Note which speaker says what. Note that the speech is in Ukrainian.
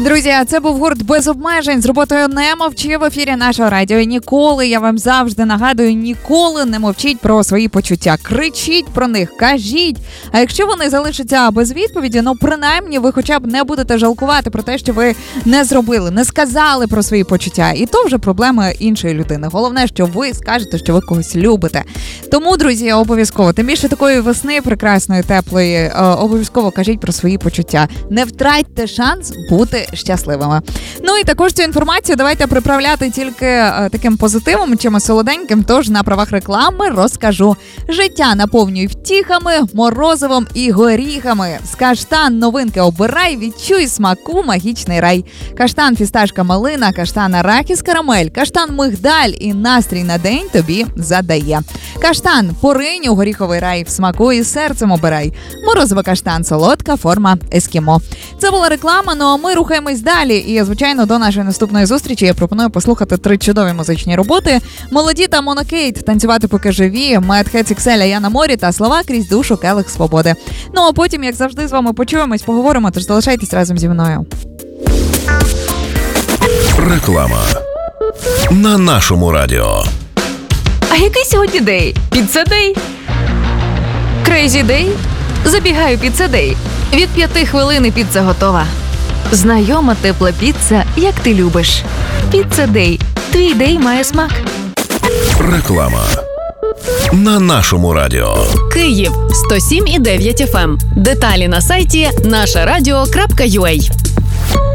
Speaker 1: Друзі, це був гурт «Без обмежень» з роботою «Не мовчи» в ефірі нашого радіо. І ніколи, я вам завжди нагадую, ніколи не мовчіть про свої почуття. Кричіть про них, кажіть. А якщо вони залишаться без відповіді, принаймні ви хоча б не будете жалкувати про те, що ви не зробили, не сказали про свої почуття. І то вже проблема іншої людини. Головне, що ви скажете, що ви когось любите. Тому, друзі, обов'язково, тим більше такої весни прекрасної, теплої, обов'язково кажіть про свої почуття. Не втратьте шанс бути щасливими. Ну і також цю інформацію давайте приправляти тільки таким позитивом, чимось солоденьким, тож на правах реклами розкажу. Життя наповнюй втіхами, морозивом і горіхами. З Каштан новинки обирай, відчуй смаку магічний рай. Каштан фісташка малина, каштан арахіс карамель, каштан мигдаль і настрій на день тобі задає. Каштан поринь у горіховий рай, в смаку і серцем обирай. Морозиво каштан, солодка форма ескімо. Це була реклама, ну а ми рухаємось далі. І, звичайно, до нашої наступної зустрічі я пропоную послухати 3 чудові музичні роботи. Молоді та Монокейт, танцювати поки живі, Медхед Ікселя, Я на морі та слова крізь душу келих свободи. Ну а потім, як завжди, з вами почуємось, поговоримо, тож залишайтесь разом зі мною.
Speaker 2: Реклама на нашому радіо.
Speaker 3: А який сьогодні день? Піцца-дей? Крейзі-дей? Забігаю піцца-дей. Від 5 хвилин і піца готова. Знайома тепла піца, як ти любиш. Піцца-дей. Твій дей має смак.
Speaker 2: Реклама на нашому радіо.
Speaker 4: Київ 107,9 FM. Деталі на сайті нашарадіо.ua.